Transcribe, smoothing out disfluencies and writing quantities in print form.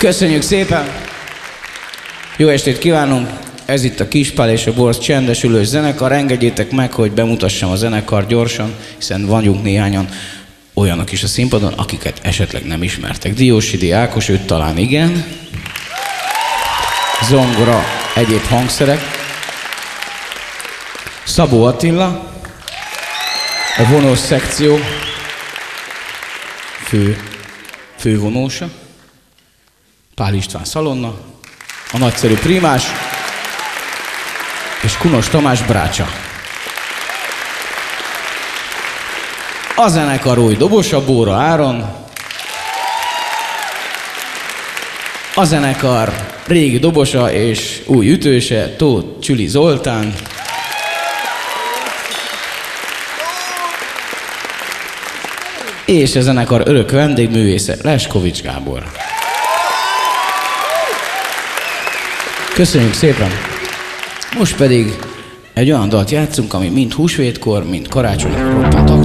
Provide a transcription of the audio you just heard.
Köszönjük szépen! Jó estét kívánunk! Ez itt a Kispál és a Borz csendesülős zenekar. Engedjétek meg, hogy bemutassam a zenekar gyorsan, hiszen vagyunk néhányan olyanok is a színpadon, akiket esetleg nem ismertek. Diósidi Ákos, őt talán igen. Zongora, egyéb hangszerek. Szabó Attila, a vonós szekció fővonósa. Pál István Szalonna, a nagyszerű primás, és Kunos Tamás brácsa. A zenekar új dobosa, Bóra Áron. A zenekar régi dobosa és új ütőse, Tóth Csüli Zoltán. És a zenekar örök vendégművésze, Leskovics Gábor. Köszönjük szépen! Most pedig egy olyan dalt játszunk, ami mind húsvétkor, mind karácsonykor roppant